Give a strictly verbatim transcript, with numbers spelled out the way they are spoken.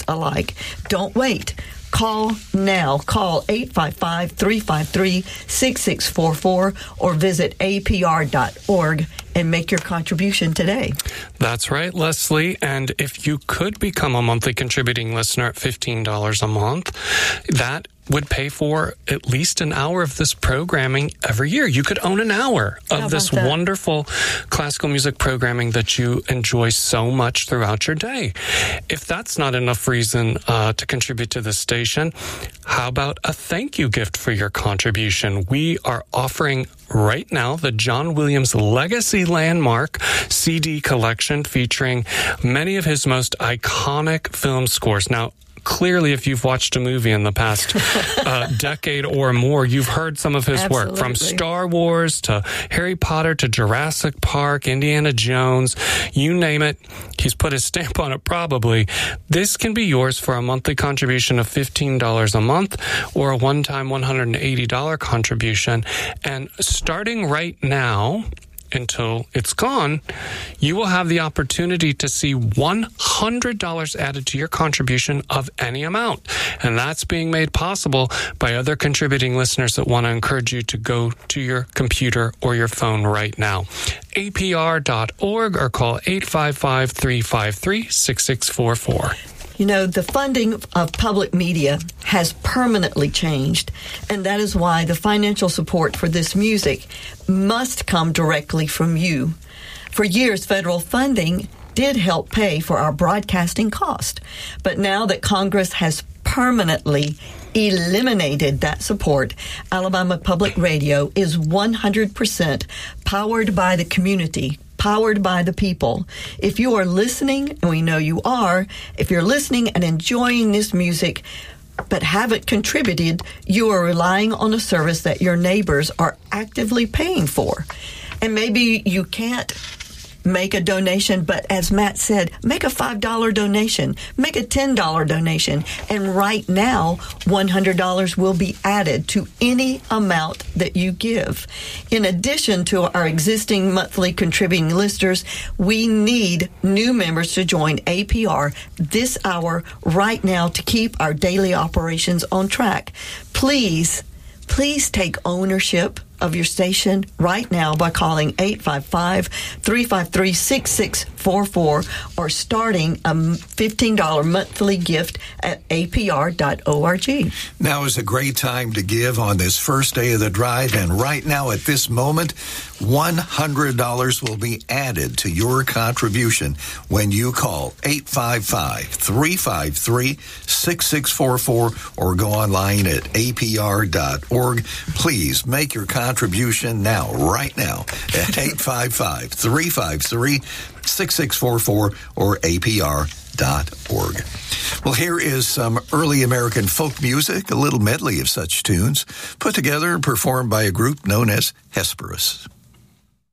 artists alike. Don't wait. Call now. Call eight five five, three five three, six six four four or visit A P R dot org and make your contribution today. That's right, Leslie. And if you could become a monthly contributing listener at fifteen dollars a month, that would pay for at least an hour of this programming every year. You could own an hour of this that? wonderful classical music programming that you enjoy so much throughout your day. If that's not enough reason uh, to contribute to the station, how about a thank you gift for your contribution? We are offering right now the John Williams Legacy Landmark C D collection featuring many of his most iconic film scores. Now, clearly, if you've watched a movie in the past uh, decade or more, you've heard some of his Absolutely. work, from Star Wars to Harry Potter to Jurassic Park, Indiana Jones, you name it. He's put his stamp on it probably. This can be yours for a monthly contribution of fifteen dollars a month or a one-time one hundred eighty dollars contribution. And starting right now, until it's gone, you will have the opportunity to see one hundred dollars added to your contribution of any amount. And that's being made possible by other contributing listeners that want to encourage you to go to your computer or your phone right now. A P R dot org or call eight five five, three five three, six six four four. You know, the funding of public media has permanently changed, and that is why the financial support for this music must come directly from you. For years, federal funding did help pay for our broadcasting cost, but now that Congress has permanently eliminated that support, Alabama Public Radio is one hundred percent powered by the community, powered by the people. If you are listening, and we know you are, if you're listening and enjoying this music but haven't contributed, you are relying on a service that your neighbors are actively paying for. And maybe you can't make a donation, but as Matt said, make a five dollars donation, make a ten dollars donation, and right now, one hundred dollars will be added to any amount that you give. In addition to our existing monthly contributing listeners, we need new members to join A P R this hour right now to keep our daily operations on track. Please, please take ownership of your station right now by calling eight five five, three five three, six six four four or starting a fifteen dollars monthly gift at A P R dot org. Now is a great time to give on this first day of the drive, and right now at this moment, one hundred dollars will be added to your contribution when you call eight five five, three five three, six six four four or go online at A P R dot org. Please make your contribution now, right now, at eight five five, three five three, six six four four or A P R dot org. Well, here is some early American folk music, a little medley of such tunes, put together and performed by a group known as Hesperus.